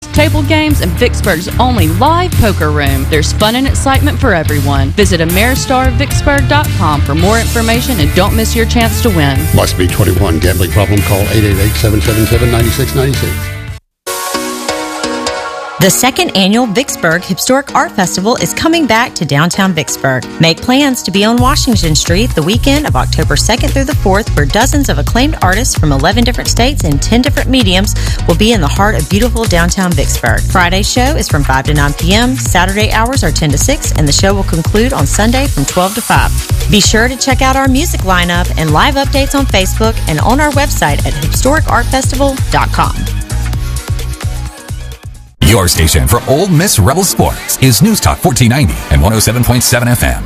table games, and Vicksburg's only live poker room. There's fun and excitement for everyone. Visit AmeriStarVicksburg.com for more information and don't miss your chance to win. Must be 21. Gambling problem? Call 888-777-9696. The second annual Vicksburg Historic Art Festival is coming back to downtown Vicksburg. Make plans to be on Washington Street the weekend of October 2nd through the 4th, where dozens of acclaimed artists from 11 different states and 10 different mediums will be in the heart of beautiful downtown Vicksburg. Friday's show is from 5 to 9 p.m., Saturday hours are 10 to 6, and the show will conclude on Sunday from 12 to 5. Be sure to check out our music lineup and live updates on Facebook and on our website at historicartfestival.com. Your station for Ole Miss Rebel Sports is News Talk 1490 and 107.7 FM.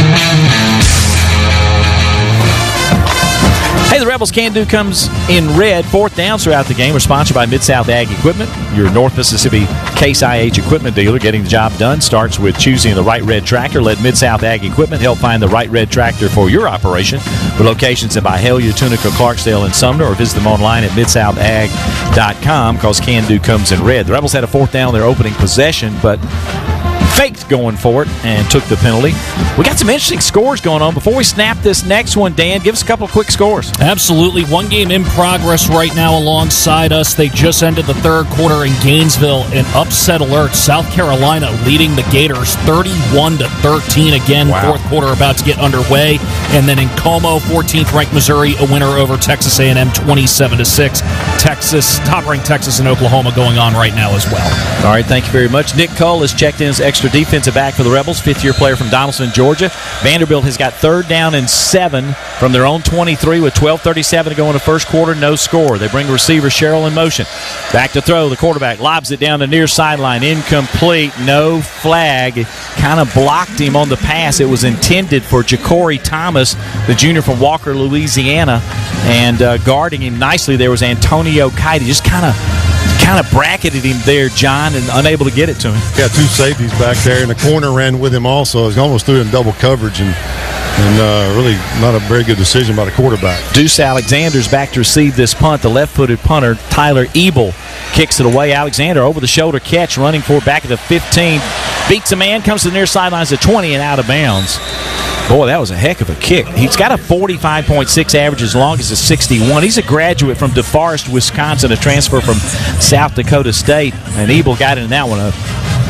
Hey, the Rebels Can Do comes in red. Fourth downs throughout the game are sponsored by Mid-South Ag Equipment, your North Mississippi Case IH equipment dealer. Getting the job done starts with choosing the right red tractor. Let Mid-South Ag Equipment help find the right red tractor for your operation. With locations in Byhalia, Tunica, Clarksdale, and Sumner, or visit them online at midsouthag.com because Can Do comes in red. The Rebels had a fourth down their opening possession, but faked going for it and took the penalty. We got some interesting scores going on. Before we snap this next one, Dan, give us a couple of quick scores. Absolutely. One game in progress right now alongside us. They just ended the third quarter in Gainesville. An upset alert. South Carolina leading the Gators 31-13 again. Wow. Fourth quarter about to get underway. And then in Como, 14th ranked Missouri, a winner over Texas A&M 27-6. Top-ranked Texas and Oklahoma going on right now as well. All right, thank you very much. Nick Cole has checked in as extra defensive back for the Rebels, fifth-year player from Donaldson, Georgia. Vanderbilt has got third down and 7 from their own 23 with 12:37 to go in the first quarter, no score. They bring receiver Sherrill in motion. Back to throw, the quarterback lobs it down the near sideline, incomplete, no flag. Kind of blocked him on the pass. It was intended for Ja'Cory Thomas, the junior from Walker, Louisiana, and guarding him nicely there was Antonio Kite. He just kind of bracketed him there, John, and unable to get it to him. Yeah, two safeties back there, and the corner ran with him also. He almost threw it in double coverage, and really not a very good decision by the quarterback. Deuce Alexander's back to receive this punt. The left-footed punter, Tyler Ebel, kicks it away. Alexander over-the-shoulder catch, running for back at the 15. Beats a man, comes to the near sidelines at 20 and out of bounds. Boy, that was a heck of a kick. He's got a 45.6 average as long as a 61. He's a graduate from DeForest, Wisconsin, a transfer from South Dakota State. And Ebel got in that one. A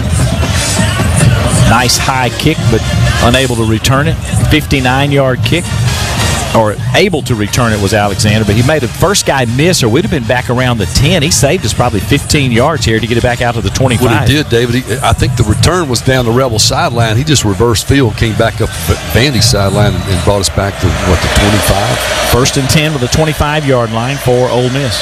nice high kick, but unable to return it. 59-yard kick. Or able to return it was Alexander, but he made the first guy miss, or we'd have been back around the 10. He saved us probably 15 yards here to get it back out to the 25. What he did, David, I think the return was down the Rebel sideline. He just reversed field, came back up Vandy's sideline, and brought us back to, the 25? First and 10 with the 25-yard line for Ole Miss.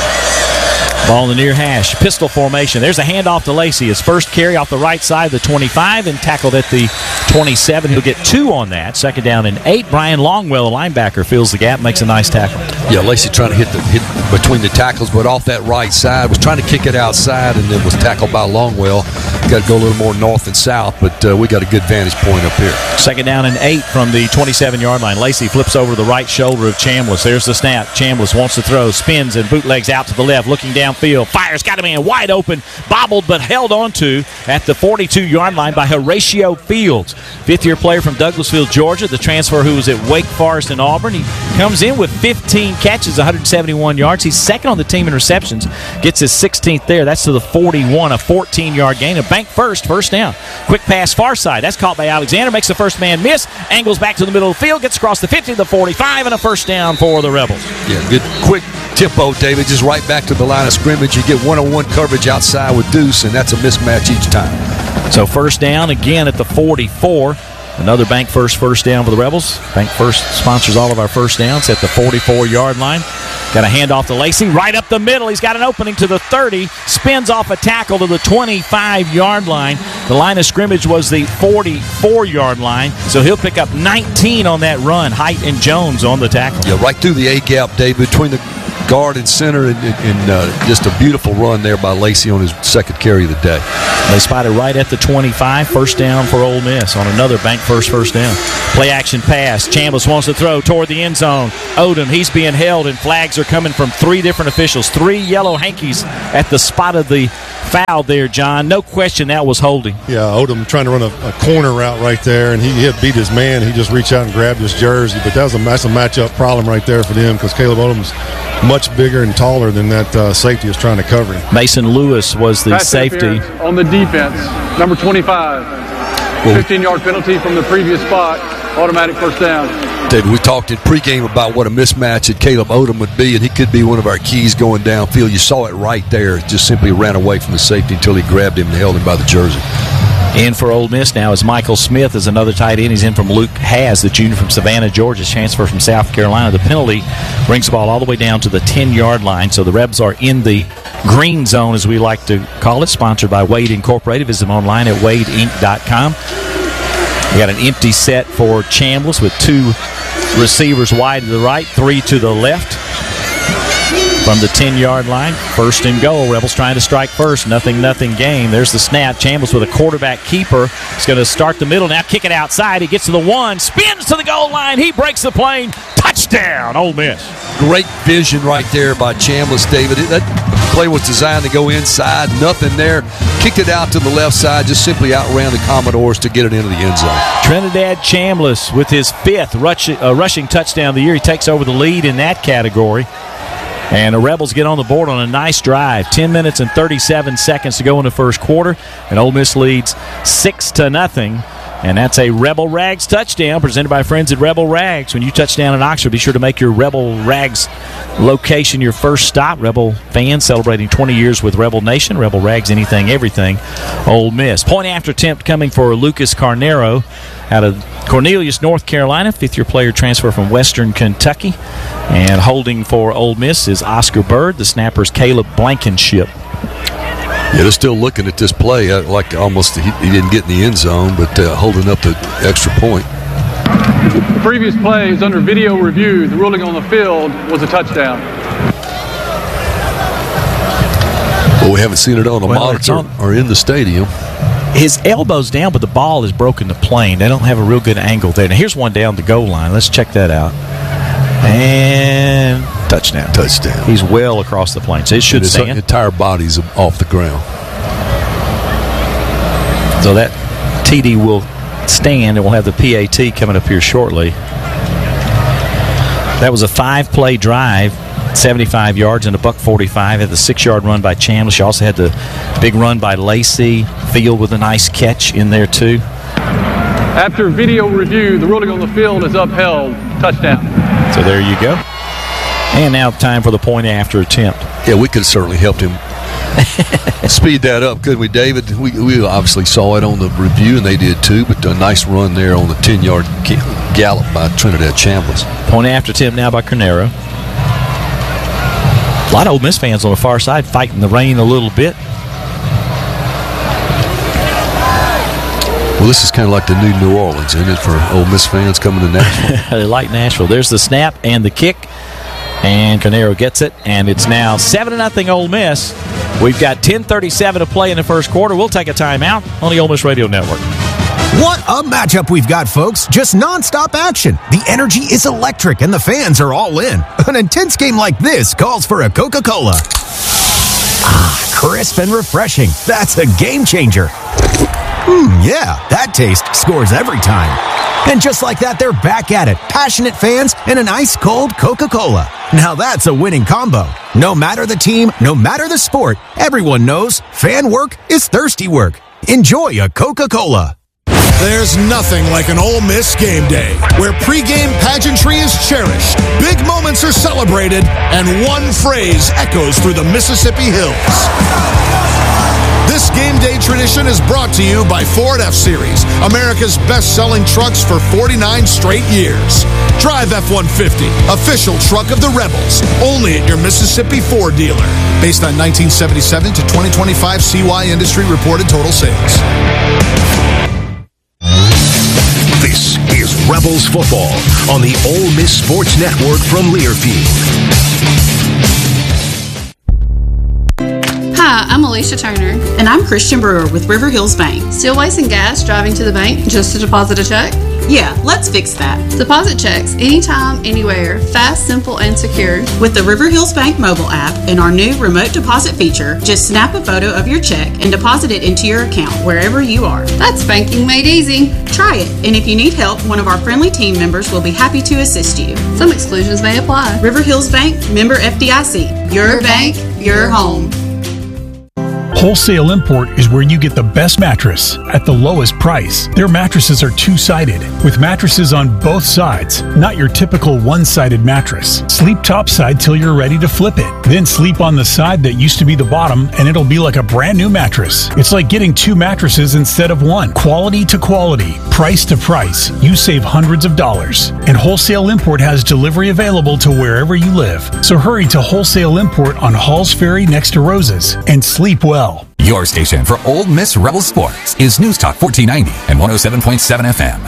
Ball in the near hash. Pistol formation. There's a handoff to Lacey. His first carry off the right side of the 25 and tackled at the 27. He'll get 2 on that. Second down and 8. Brian Longwell, a linebacker, fills the gap, makes a nice tackle. Yeah, Lacey trying to hit between the tackles, but off that right side. Was trying to kick it outside, and then was tackled by Longwell. Got to go a little more north and south, but we got a good vantage point up here. Second down and 8 from the 27-yard line. Lacey flips over the right shoulder of Chambliss. There's the snap. Chambliss wants to throw, spins and bootlegs out to the left, looking downfield. Fires, got a man wide open, bobbled but held onto at the 42-yard line by Horatio Fields. Fifth-year player from Douglasville, Georgia, the transfer who was at Wake Forest and Auburn. He comes in with 15 catches, 171 yards. He's second on the team in receptions. Gets his 16th there. That's to the 41, a 14-yard gain. A bank first down. Quick pass far side. That's caught by Alexander. Makes the first man miss. Angles back to the middle of the field. Gets across the 50 to the 45, and a first down for the Rebels. Yeah, good quick tempo, David. Just right back to the line of scrimmage. You get one-on-one coverage outside with Deuce, and that's a mismatch each time. So first down again at the 44. Another Bank First down for the Rebels. Bank First sponsors all of our first downs at the 44-yard line. Got a handoff to Lacey. Right up the middle. He's got an opening to the 30. Spins off a tackle to the 25-yard line. The line of scrimmage was the 44-yard line. So he'll pick up 19 on that run. Height and Jones on the tackle. Yeah, right through the A-gap, David, between the guard and center, and just a beautiful run there by Lacey on his second carry of the day. They spot it right at the 25. First down for Ole Miss on another Bank First down. Play action pass. Chambliss wants to throw toward the end zone. Odom, he's being held, and flags are coming from 3 different officials. 3 yellow hankies at the spot of the fouled there, John. No question that was holding. Yeah, Odom trying to run a corner route right there, and he had beat his man. He just reached out and grabbed his jersey. But that's a matchup problem right there for them because Caleb Odom's much bigger and taller than that safety is trying to cover him. Mason Lewis was the safety. On the defense, number 25. 15-yard penalty from the previous spot, automatic first down. David, we talked in pregame about what a mismatch that Caleb Odom would be, and he could be one of our keys going downfield. You saw it right there. Just simply ran away from the safety until he grabbed him and held him by the jersey. In for Ole Miss now is Michael Smith as another tight end. He's in from Luke Haas, the junior from Savannah, Georgia, transfer from South Carolina. The penalty brings the ball all the way down to the 10-yard line. So the Rebs are in the green zone, as we like to call it, sponsored by Wade Incorporated. Visit them online at wadeinc.com. We got an empty set for Chambliss with 2 receivers wide to the right, 3 to the left. From the 10-yard line, first and goal. Rebels trying to strike first. Nothing game. There's the snap. Chambliss with a quarterback keeper. He's going to start the middle now. Kick it outside. He gets to the 1. Spins to the goal line. He breaks the plane. Touchdown, Ole Miss. Great vision right there by Chambliss, David. That play was designed to go inside. Nothing there. Kicked it out to the left side. Just simply outran the Commodores to get it into the end zone. Trinidad Chambliss with his 5th rushing touchdown of the year. He takes over the lead in that category. And the Rebels get on the board on a nice drive. 10 minutes and 37 seconds to go in the first quarter. And Ole Miss leads 6-0. And that's a Rebel Rags touchdown presented by friends at Rebel Rags. When you touch down in Oxford, be sure to make your Rebel Rags location your first stop. Rebel fans celebrating 20 years with Rebel Nation. Rebel Rags, anything, everything. Ole Miss. Point after attempt coming for Lucas Carnero out of Cornelius, North Carolina. 5th-year player transfer from Western Kentucky. And holding for Ole Miss is Oscar Bird. The snapper's Caleb Blankenship. Yeah, they're still looking at this play. Like almost he didn't get in the end zone, but holding up the extra point. The previous play is under video review. The ruling on the field was a touchdown. Well, we haven't seen it on the monitor or in the stadium. His elbow's down, but the ball has broken the plane. They don't have a real good angle there. Now, here's one down the goal line. Let's check that out. And touchdown. He's well across the plane, so it should stand. His entire body's off the ground. So that TD will stand, and we'll have the PAT coming up here shortly. That was a 5-play drive, 75 yards and a $145. Had the 6-yard run by Chambliss. She also had the big run by Lacey. Field with a nice catch in there, too. After video review, the ruling on the field is upheld. Touchdown. So there you go. And now time for the point after attempt. Yeah, we could have certainly helped him speed that up, couldn't we, David? We obviously saw it on the review, and they did too, but a nice run there on the 10-yard gallop by Trinidad Chambliss. Point after attempt now by Carnero. A lot of Ole Miss fans on the far side fighting the rain a little bit. Well, this is kind of like the new Orleans, isn't it, for Ole Miss fans coming to Nashville? They like Nashville. There's the snap and the kick, and Carnero gets it, and it's now 7-0 Ole Miss. We've got 10:37 to play in the first quarter. We'll take a timeout on the Ole Miss Radio Network. What a matchup we've got, folks. Just nonstop action. The energy is electric, and the fans are all in. An intense game like this calls for a Coca-Cola. Ah, crisp and refreshing. That's a game changer. Yeah, that taste scores every time. And just like that, they're back at it. Passionate fans and an ice-cold Coca-Cola. Now that's a winning combo. No matter the team, no matter the sport, everyone knows fan work is thirsty work. Enjoy a Coca-Cola. There's nothing like an Ole Miss game day, where pregame pageantry is cherished, big moments are celebrated, and one phrase echoes through the Mississippi hills. This game day tradition is brought to you by Ford F-Series, America's best-selling trucks for 49 straight years. Drive F-150, official truck of the Rebels, only at your Mississippi Ford dealer. Based on 1977 to 2025 CY industry reported total sales. This is Rebels football on the Ole Miss Sports Network from Learfield. Hi, I'm Alicia Turner. And I'm Christian Brewer with River Hills Bank. Still wasting gas driving to the bank just to deposit a check? Yeah, let's fix that. Deposit checks anytime, anywhere, fast, simple, and secure. With the River Hills Bank mobile app and our new remote deposit feature, just snap a photo of your check and deposit it into your account wherever you are. That's banking made easy. Try it, and if you need help, one of our friendly team members will be happy to assist you. Some exclusions may apply. River Hills Bank, member FDIC. Your bank, your home. Wholesale Import is where you get the best mattress at the lowest price. Their mattresses are two-sided, with mattresses on both sides, not your typical one-sided mattress. Sleep topside till you're ready to flip it. Then sleep on the side that used to be the bottom, and it'll be like a brand new mattress. It's like getting two mattresses instead of one. Quality to quality, price to price. You save hundreds of dollars. And Wholesale Import has delivery available to wherever you live. So hurry to Wholesale Import on Halls Ferry next to Roses and sleep well. Your station for Ole Miss Rebel Sports is News Talk 1490 and 107.7 FM.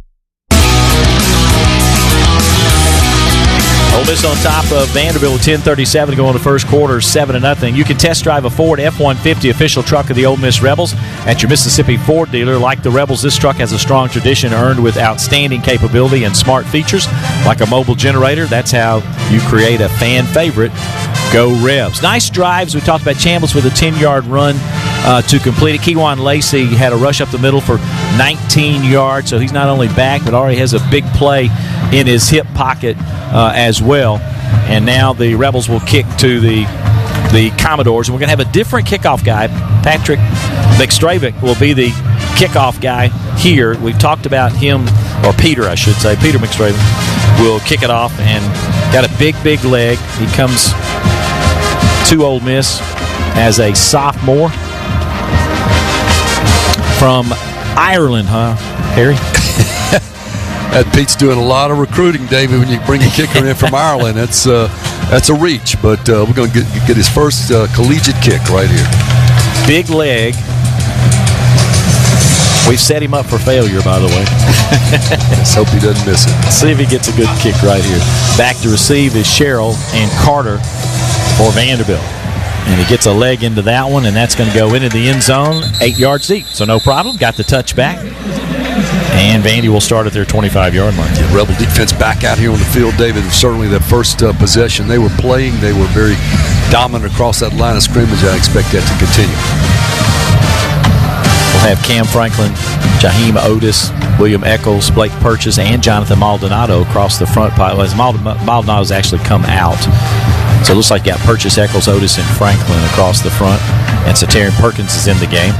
Ole Miss on top of Vanderbilt with 10:37 to go in the first quarter, 7-0. You can test drive a Ford F-150 official truck of the Ole Miss Rebels at your Mississippi Ford dealer. Like the Rebels, this truck has a strong tradition earned with outstanding capability and smart features like a mobile generator. That's how you create a fan favorite. Go Rebs. Nice drives. We talked about Chambliss with a 10-yard run to complete it. Kewan Lacey had a rush up the middle for 19 yards, so he's not only back but already has a big play in his hip pocket as well. And now the Rebels will kick to the Commodores. And we're going to have a different kickoff guy. Patrick McStravick will be the kickoff guy here. We've talked about him, or Peter, I should say. Peter McStravick will kick it off and got a big leg. He comes to Ole Miss as a sophomore from Ireland, huh, Harry? That Pete's doing a lot of recruiting, David, when you bring a kicker in from Ireland. That's a reach, but we're going to get his first collegiate kick right here. Big leg. We've set him up for failure, by the way. Let's hope he doesn't miss it. See if he gets a good kick right here. Back to receive is Sherrill and Carter for Vanderbilt. And he gets a leg into that one, and that's going to go into the end zone 8 yards deep. So no problem. Got the touchback. And Vandy will start at their 25-yard line. Yeah, Rebel defense back out here on the field, David. Certainly that first possession they were playing, they were very dominant across that line of scrimmage. I expect that to continue. We'll have Cam Franklin, Jaheim Otis, William Eccles, Blake Purchase, and Jonathan Maldonado across the front pile. As Maldonado's actually come out. So it looks like you got Purchase, Eccles, Otis, and Franklin across the front. And Satarian Perkins is in the game.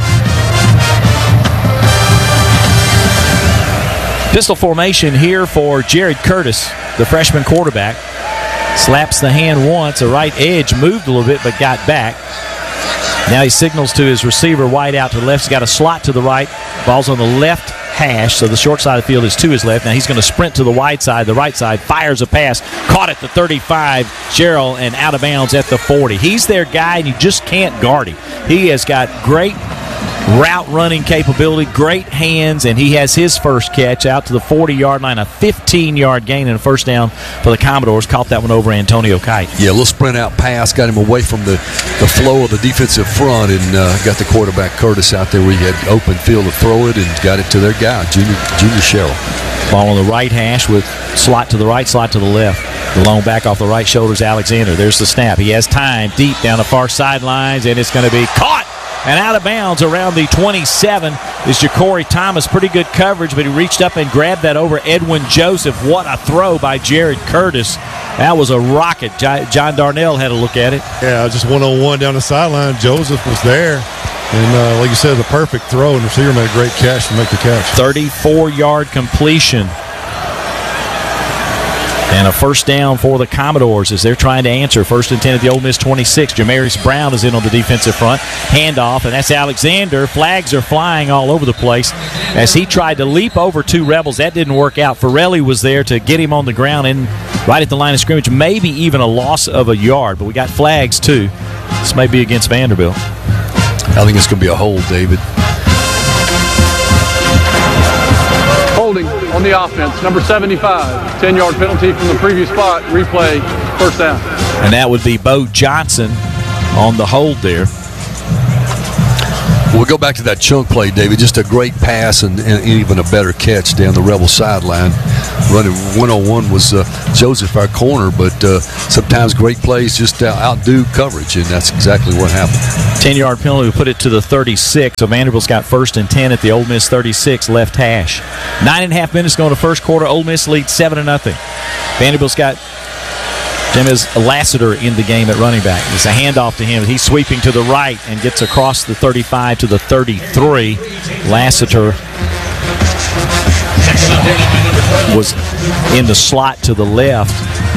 Pistol formation here for Jared Curtis, the freshman quarterback. Slaps the hand once. The right edge moved a little bit but got back. Now he signals to his receiver wide out to the left. He's got a slot to the right. Ball's on the left hash, so the short side of the field is to his left. Now he's going to sprint to the wide side, the right side, fires a pass, caught at the 35, Sherrill, and out of bounds at the 40. He's their guy, and you just can't guard him. He has got great route running capability, great hands, and he has his first catch out to the 40-yard line, a 15-yard gain and a first down for the Commodores. Caught that one over Antonio Kite. Yeah, a little sprint out pass, got him away from the flow of the defensive front, and got the quarterback Curtis out there where he had open field to throw it and got it to their guy, Junior Sherrill. Ball on the right hash with slot to the right, slot to the left. The long back off the right shoulders, Alexander. There's the snap. He has time deep down the far sidelines, and it's going to be caught. And out of bounds around the 27 is Ja'Cory Thomas. Pretty good coverage, but he reached up and grabbed that over Edwin Joseph. What a throw by Jared Curtis. That was a rocket. John Darnell had a look at it. Yeah, just one-on-one down the sideline. Joseph was there. And like you said, the perfect throw, and the receiver made a great catch to make the catch. 34-yard completion. And a first down for the Commodores as they're trying to answer. 1st and 10 at the Ole Miss 26. Jamarius Brown is in on the defensive front. Handoff, and that's Alexander. Flags are flying all over the place as he tried to leap over two Rebels. That didn't work out. Farrelly was there to get him on the ground and right at the line of scrimmage. Maybe even a loss of a yard, but we got flags too. This may be against Vanderbilt. I think it's going to be a hold, David. Holding on the offense, number 75, 10-yard penalty from the previous spot, replay, first down. And that would be Bo Johnson on the hold there. We'll go back to that chunk play, David. Just a great pass and even a better catch down the Rebel sideline. Running 1-on-1 was Joseph, our corner, but sometimes great plays just outdo coverage, and that's exactly what happened. 10-yard penalty. We put it to the 36. So Vanderbilt's got 1st and 10 at the Ole Miss 36 left hash. 9.5 minutes going to first quarter. Ole Miss leads 7-0. Vanderbilt's got James Lassiter in the game at running back. It's a handoff to him. He's sweeping to the right and gets across the 35 to the 33. Lassiter was in the slot to the left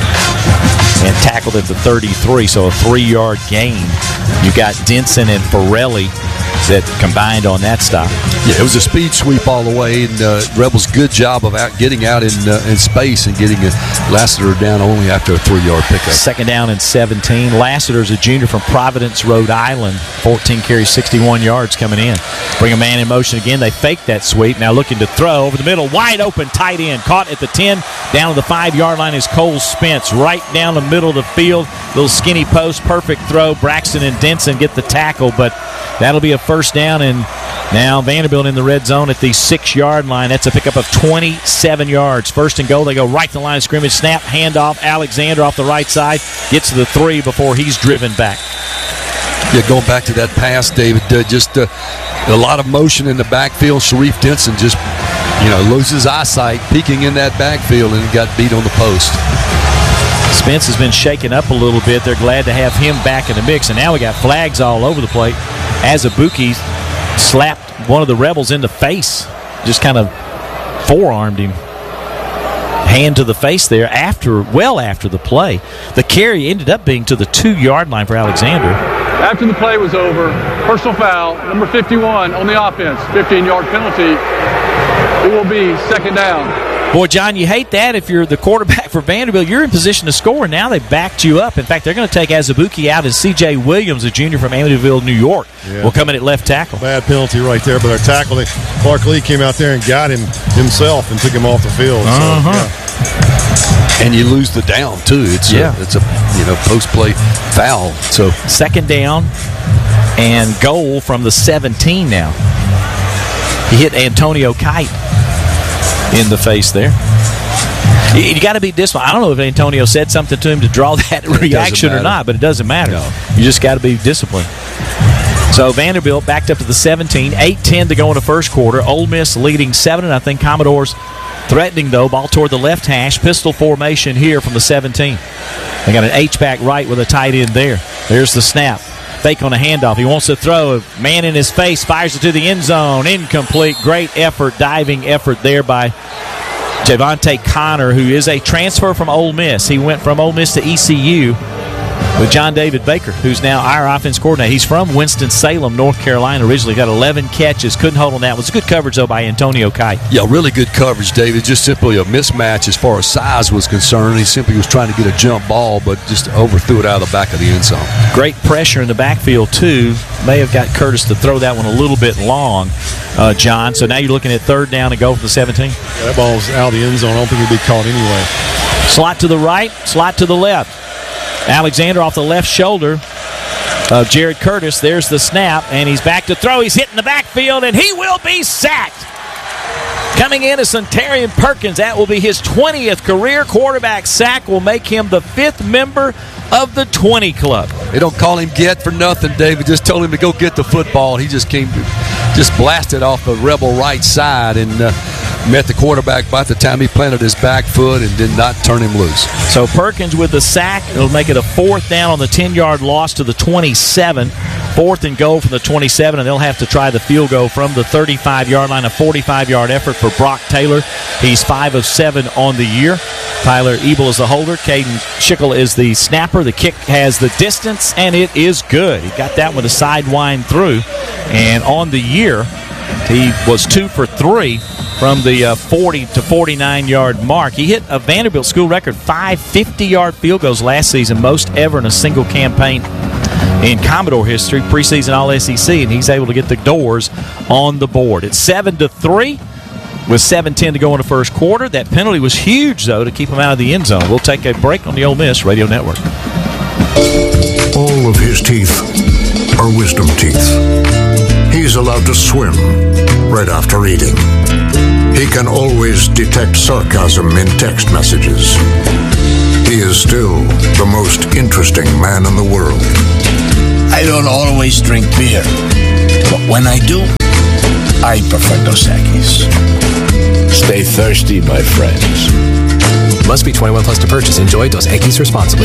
and tackled at the 33, so a 3-yard gain. You got Denson and Forelli that combined on that stop. Yeah, it was a speed sweep all the way, and Rebels' good job of getting out in space and getting Lassiter down only after a 3-yard pickup. 2nd down and 17. Lassiter's a junior from Providence, Rhode Island. 14 carries, 61 yards coming in. Bring a man in motion again. They fake that sweep. Now looking to throw over the middle. Wide open, tight end. Caught at the 10. Down to the 5-yard line is Cole Spence. Right down the middle of the field. Little skinny post. Perfect throw. Braxton and Denson get the tackle, but that'll be a 1st down, and now Vanderbilt in the red zone at the 6-yard line. That's a pickup of 27 yards. 1st and goal. They go right to the line of scrimmage. Snap, handoff. Alexander off the right side. Gets to the 3 before he's driven back. Yeah, going back to that pass, David, just a lot of motion in the backfield. Sharif Denson just, loses eyesight, peeking in that backfield, and got beat on the post. Spence has been shaken up a little bit. They're glad to have him back in the mix, and now we got flags all over the plate. Azubuike slapped one of the Rebels in the face, just kind of forearmed him. Hand to the face there after the play. The carry ended up being to the 2-yard line for Alexander. After the play was over, personal foul, number 51 on the offense, 15-yard penalty. It will be 2nd down. Boy, John, you hate that if you're the quarterback for Vanderbilt. You're in position to score, and now they've backed you up. In fact, they're going to take Azubuike out, and C.J. Williams, a junior from Amityville, New York, will come in at left tackle. Bad penalty right there, but our tackle, Clark Lee came out there and got him himself and took him off the field. And you lose the down, too. It's a post-play foul. So 2nd down and goal from the 17 now. He hit Antonio Kite in the face there. You got to be disciplined. I don't know if Antonio said something to him to draw that reaction or not, but it doesn't matter. No. You just got to be disciplined. So Vanderbilt backed up to the 17, 8-10 to go in the first quarter. Ole Miss leading 7-0. Commodores threatening, though. Ball toward the left hash. Pistol formation here from the 17. They got an H-back right with a tight end there. There's the snap. Fake on a handoff. He wants to throw. A man in his face fires it to the end zone. Incomplete. Great effort, diving effort there by Javante Connor, who is a transfer from Ole Miss. He went from Ole Miss to ECU with John David Baker, who's now our offense coordinator. He's from Winston-Salem, North Carolina originally. Got 11 catches. Couldn't hold on that. It was good coverage, though, by Antonio Kite. Yeah, really good coverage, David. Just simply a mismatch as far as size was concerned. He simply was trying to get a jump ball, but just overthrew it out of the back of the end zone. Great pressure in the backfield, too. May have got Curtis to throw that one a little bit long, John. So now you're looking at 3rd down and go for the 17. Yeah, that ball's out of the end zone. I don't think it'd be caught anyway. Slot to the right, slot to the left. Alexander off the left shoulder of Jared Curtis. There's the snap, and he's back to throw. He's hitting the backfield, and he will be sacked. Coming in is Centarian Perkins. That will be his 20th career quarterback sack. Will make him the 5th member of the 20 club. They don't call him Get for nothing, David. Just told him to go get the football. He just blasted off the Rebel right side and met the quarterback by the time he planted his back foot and did not turn him loose. So Perkins with the sack. It'll make it a 4th down on the 10-yard loss to the 27. 4th and goal from the 27, and they'll have to try the field goal from the 35-yard line. A 45-yard effort for Brock Taylor. He's 5 of 7 on the year. Tyler Ebel is the holder. Caden Schickel is the snapper. The kick has the distance, and it is good. He got that with a sidewind through. And on the year, he was 2 for 3 from the 40 to 49-yard mark. He hit a Vanderbilt school record 5 50-yard field goals last season, most ever in a single campaign in Commodore history, preseason All-SEC, and he's able to get the doors on the board. It's 7-3 with 7:10 to go in the first quarter. That penalty was huge, though, to keep him out of the end zone. We'll take a break on the Ole Miss Radio Network. All of his teeth are wisdom teeth. he's allowed to swim right after eating. He can always detect sarcasm in text messages. He is still the most interesting man in the world. I don't always drink beer, but when I do, I prefer Dos Equis. Stay thirsty, my friends. Must be 21 plus to purchase. Enjoy Dos Equis responsibly.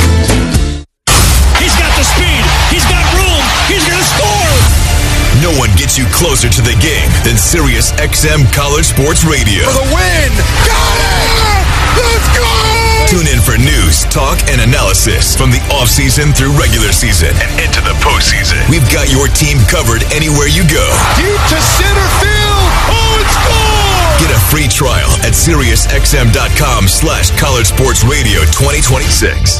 He's got the speed. He's got room. He's going to score. No one gets you closer to the game than Sirius XM College Sports Radio. For the win. Got it! Let's go! Tune in for news, talk, and analysis from the offseason through regular season and into the postseason. We've got your team covered anywhere you go. Deep to center field. Oh, it's gone! Get a free trial at SiriusXM.com/College Sports Radio 2026.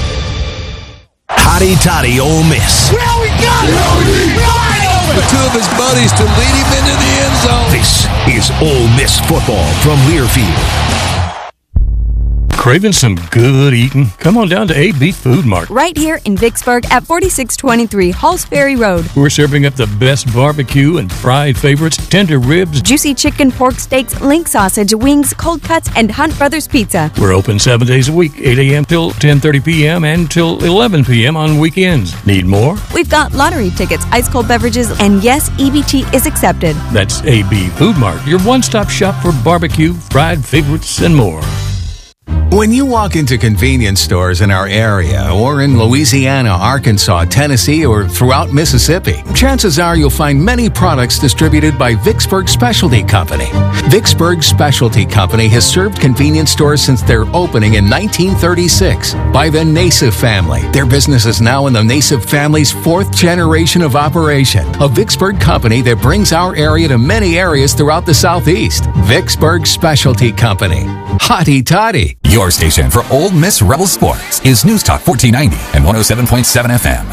Hotty Toddy Ole Miss. Well, we got it! With two of his buddies to lead him into the end zone. This is Ole Miss football from Learfield. Craving some good eating? Come on down to AB Food Mart. Right here in Vicksburg at 4623 Halls Ferry Road. We're serving up the best barbecue and fried favorites, tender ribs, juicy chicken, pork steaks, link sausage, wings, cold cuts, and Hunt Brothers Pizza. We're open 7 days a week, 8 a.m. till 10:30 p.m. and till 11 p.m. on weekends. Need more? We've got lottery tickets, ice cold beverages, and yes, EBT is accepted. That's AB Food Mart, your one-stop shop for barbecue, fried favorites, and more. When you walk into convenience stores in our area or in Louisiana, Arkansas, Tennessee, or throughout Mississippi, chances are you'll find many products distributed by Vicksburg Specialty Company. Vicksburg Specialty Company has served convenience stores since their opening in 1936 by the Nassif family. Their business is now in the Nassif family's fourth generation of operation. A Vicksburg company that brings our area to many areas throughout the Southeast. Vicksburg Specialty Company. Hotty Toddy. Your station for Ole Miss Rebel Sports is News Talk 1490 and 107.7 FM.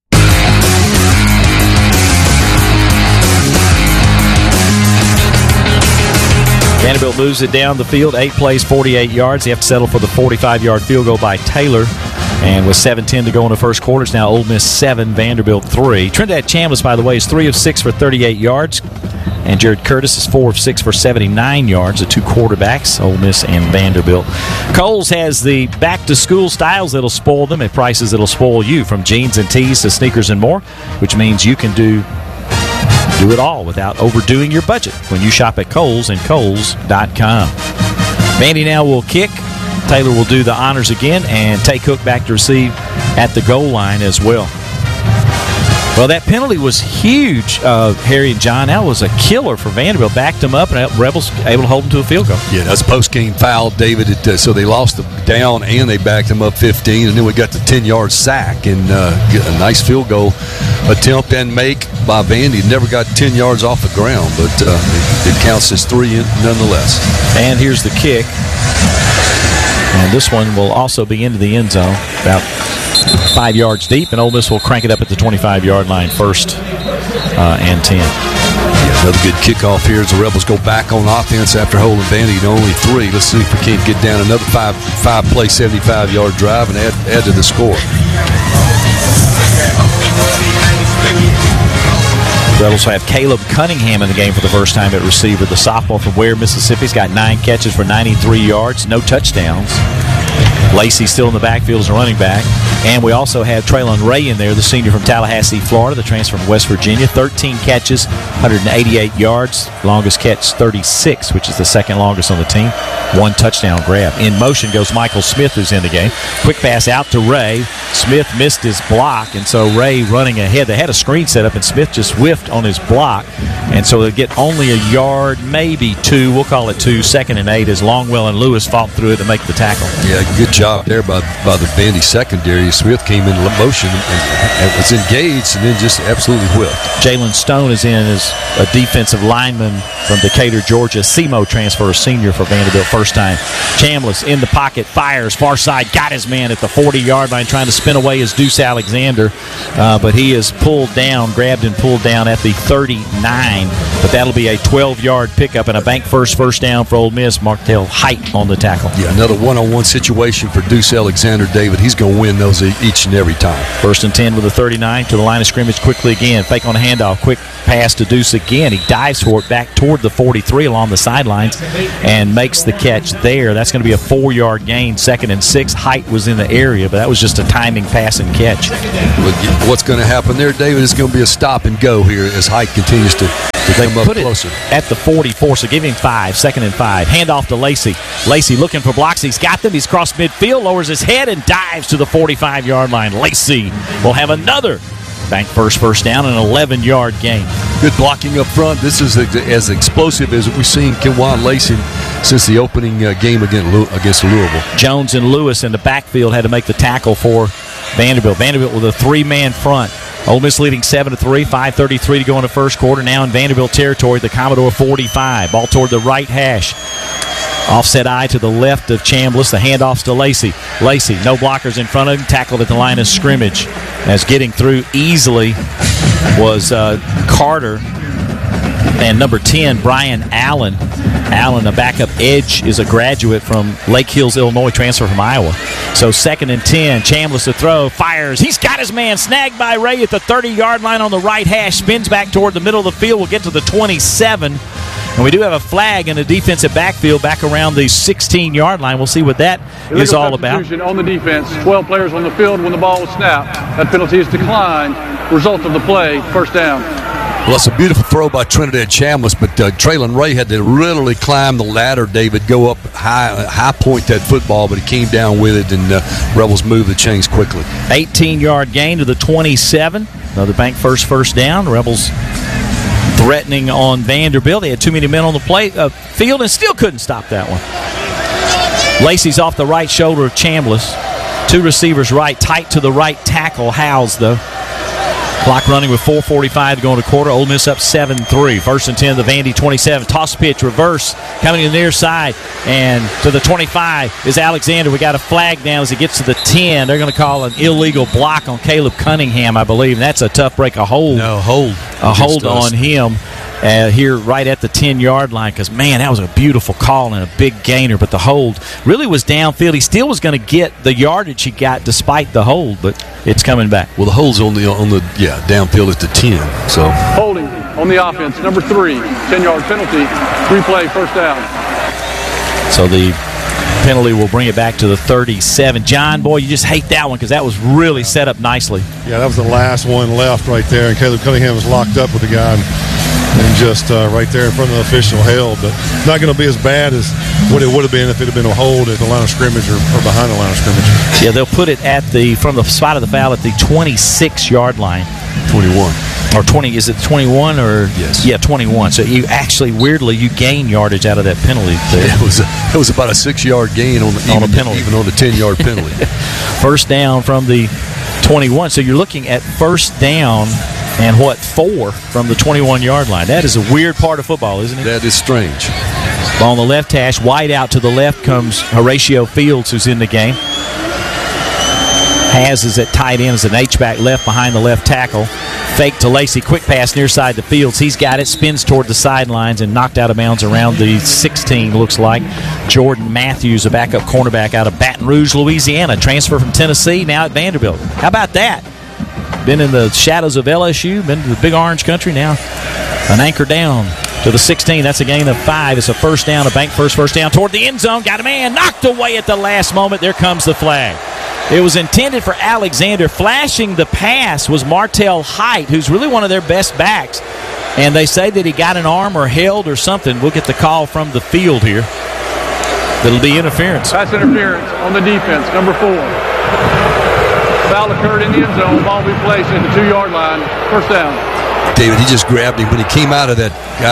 Vanderbilt moves it down the field, 8 plays, 48 yards. They have to settle for the 45-yard field goal by Taylor. And with 7:10 to go in the first quarter, it's now Ole Miss 7, Vanderbilt 3. Trinidad Chambliss, by the way, is 3 of 6 for 38 yards. And Jared Curtis is 4 of 6 for 79 yards, the two quarterbacks, Ole Miss and Vanderbilt. Kohl's has the back-to-school styles that'll spoil them at prices that'll spoil you, from jeans and tees to sneakers and more, which means you can do it all without overdoing your budget when you shop at Kohl's and Kohls.com. Vandy now will kick. Taylor will do the honors again and take Hook back to receive at the goal line as well. Well, that penalty was huge, Harry and John. That was a killer for Vanderbilt. Backed them up, and Rebels able to hold them to a field goal. Yeah, that's a post-game foul, David. So they lost them down, and they backed them up 15, and then we got the 10-yard sack and get a nice field goal attempt and make by Vandy. Never got 10 yards off the ground, but it counts as 3 nonetheless. And here's the kick. And this one will also be into the end zone, about 5 yards deep, and Ole Miss will crank it up at the 25-yard line, 1st and 10. Yeah, another good kickoff here as the Rebels go back on offense after holding Vandy to only 3. Let's see if we can't get down another 5-play, 75-yard drive and add to the score. Rebels will have Caleb Cunningham in the game for the first time at receiver. The sophomore from Ware, Mississippi's got 9 catches for 93 yards, no touchdowns. Lacey still in the backfield as a running back. And we also have Traylon Ray in there, the senior from Tallahassee, Florida, the transfer from West Virginia. 13 catches, 188 yards. Longest catch, 36, which is the second longest on the team. 1 touchdown grab. In motion goes Michael Smith, who's in the game. Quick pass out to Ray. Smith missed his block, and so Ray running ahead. They had a screen set up, and Smith just whiffed on his block. And so they get only a yard, maybe 2. We'll call it 2. 2nd and 8 as Longwell and Lewis fought through it to make the tackle. Yeah, good job there by the Vandy secondary. Smith came in motion and was engaged and then just absolutely whipped. Jalen Stone is in as a defensive lineman from Decatur, Georgia. Semo transfer, a senior for Vanderbilt, first time. Chambliss in the pocket, fires, far side, got his man at the 40-yard line, trying to spin away his Deuce Alexander, but he is pulled down, grabbed and pulled down at the 39. 9, but that'll be a 12-yard pickup and a bank first down for Ole Miss. Martell Height on the tackle. Yeah, another one-on-one situation for Deuce Alexander, David. He's going to win those each and every time. 1st and 10 with a 39 to the line of scrimmage quickly again. Fake on the handoff. Quick pass to Deuce again. He dives for it back toward the 43 along the sidelines and makes the catch there. That's going to be a 4-yard gain. 2nd and 6. Height was in the area, but that was just a timing pass and catch. What's going to happen there, David, is going to be a stop and go here as Height continues to come up closer. At the 44, so give him 5. 2nd and 5. Handoff to Lacey. Lacey looking for blocks. He's got them. He's crossed midfield, lowers his head, and dives to the 45-yard line. Lacey will have another bank first down, an 11-yard gain. Good blocking up front. This is as explosive as we've seen Kenwan Lacey since the opening game against Louisville. Jones and Lewis in the backfield had to make the tackle for Vanderbilt. Vanderbilt with a 3-man front. Ole Miss leading 7-3, 5:33 to go in the first quarter. Now in Vanderbilt territory, the Commodore 45. Ball toward the right hash. Offset eye to the left of Chambliss. The handoffs to Lacey. Lacey, no blockers in front of him. Tackled at the line of scrimmage. As getting through easily was Carter. And number 10, Brian Allen. Allen, a backup edge, is a graduate from Lake Hills, Illinois, transfer from Iowa. So 2nd and 10, Chambliss to throw, fires. He's got his man snagged by Ray at the 30-yard line on the right hash. Spins back toward the middle of the field. We'll get to the 27. And we do have a flag in the defensive backfield back around the 16-yard line. We'll see what that is all about. On the defense, 12 players on the field when the ball was snapped. That penalty is declined. Result of the play, first down. Well, it's a beautiful throw by Trinidad Chambliss, but Traylon Ray had to literally climb the ladder, David, go up high point that football, but he came down with it, and Rebels moved the chains quickly. 18-yard gain to the 27. Another bank first down. Rebels threatening on Vanderbilt. They had too many men on the field and still couldn't stop that one. Lacey's off the right shoulder of Chambliss. 2 receivers right, tight to the right tackle. Howes, though. Clock running with 4:45 to go in the quarter. Ole Miss up 7-3. 1st and 10 to the Vandy 27. Toss pitch, reverse, coming to the near side. And to the 25 is Alexander. We got a flag down as he gets to the 10. They're going to call an illegal block on Caleb Cunningham, I believe. And that's a tough break. A hold on him. Here right at the 10-yard line, because, man, that was a beautiful call and a big gainer, but the hold really was downfield. He still was going to get the yardage he got despite the hold, but it's coming back. Well, the hold's on the downfield at the 10. So holding on the offense, number 3, 10-yard penalty, 3-play first down. So the penalty will bring it back to the 37. John, boy, you just hate that one because that was really set up nicely. Yeah, that was the last one left right there, and Caleb Cunningham was locked up with the guy. And just right there in front of the official held, but not going to be as bad as what it would have been if it had been a hold at the line of scrimmage or behind the line of scrimmage. Yeah, they'll put it from the spot of the foul at the 26-yard line. 21. Or 20, is it 21 or? Yes. Yeah, 21. So you actually, weirdly, you gain yardage out of that penalty there. Yeah, it was about a 6-yard gain on a penalty. Even on the 10-yard penalty. First down from the 21. So you're looking at first down and 4 from the 21-yard line. That is a weird part of football, isn't it? That is strange. Ball on the left hash, wide out to the left comes Horatio Fields, who's in the game. Has is at tight end as an H-back left behind the left tackle. Fake to Lacey, quick pass near side to Fields. He's got it, spins toward the sidelines and knocked out of bounds around the 16, looks like. Jordan Matthews, a backup cornerback out of Baton Rouge, Louisiana. Transfer from Tennessee, now at Vanderbilt. How about that? Been in the shadows of LSU, been to the Big Orange Country, now an anchor down to the 16. That's a gain of 5. It's a first down, a bank first down toward the end zone. Got a man knocked away at the last moment. There comes the flag. It was intended for Alexander. Flashing the pass was Martell Height, who's really one of their best backs. And they say that he got an arm or held or something. We'll get the call from the field here. That'll be interference. Pass interference on the defense, number 4. Foul occurred in the end zone. Ball be placed at the 2-yard line. First down. David, he just grabbed him when he came out of that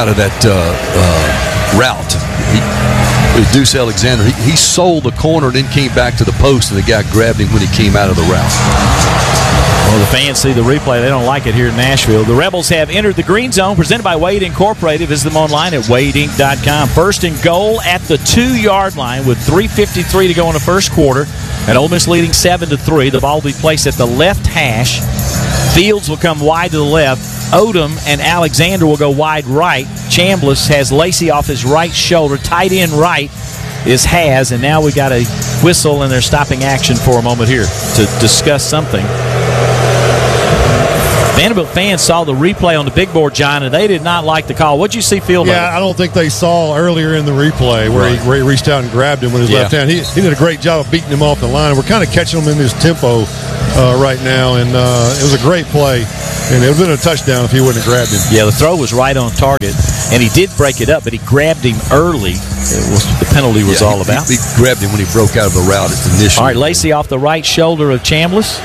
route. Deuce Alexander, he sold the corner and then came back to the post, and the guy grabbed him when he came out of the route. Well, the fans see the replay. They don't like it here in Nashville. The Rebels have entered the green zone, presented by Wade Incorporated. Visit them online at wadeinc.com. First and goal at the 2-yard line with 3:53 to go in the first quarter. And Ole Miss leading 7-3. The ball will be placed at the left hash. Fields will come wide to the left. Odom and Alexander will go wide right. Chambliss has Lacey off his right shoulder. Tight end right is Has, and now we got a whistle, and they're stopping action for a moment here to discuss something. Vanderbilt fans saw the replay on the big board, John, and they did not like the call. What did you see Field? Yeah, I don't think they saw earlier in the replay where he reached out and grabbed him with his left hand. He did a great job of beating him off the line. We're kind of catching him in his tempo right now, and it was a great play. And it would have been a touchdown if he wouldn't have grabbed him. Yeah, the throw was right on target, and he did break it up, but he grabbed him early. It was the penalty was all about. He grabbed him when he broke out of the route initially. All right, Lacey off the right shoulder of Chambliss.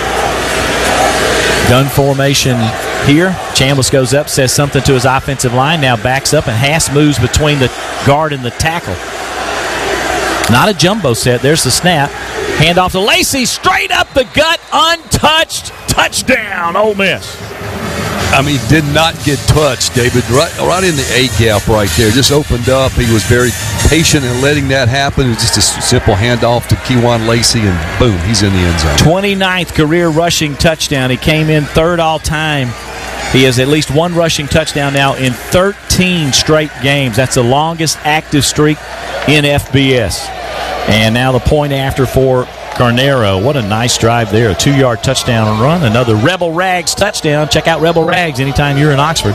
Gun formation here. Chambliss goes up, says something to his offensive line, now backs up, and Haas moves between the guard and the tackle. Not a jumbo set. There's the snap. Hand off to Lacey, straight up the gut, untouched. Touchdown, Ole Miss. I mean, did not get touched, David. Right in the A-gap right there. Just opened up. He was very patient in letting that happen. It was just a simple handoff to Kewan Lacey, and boom, he's in the end zone. 29th career rushing touchdown. He came in third all-time. He has at least one rushing touchdown now in 13 straight games. That's the longest active streak in FBS. And now the point after for Carnero. What a nice drive there. A 2-yard touchdown run. Another Rebel Rags touchdown. Check out Rebel Rags anytime you're in Oxford.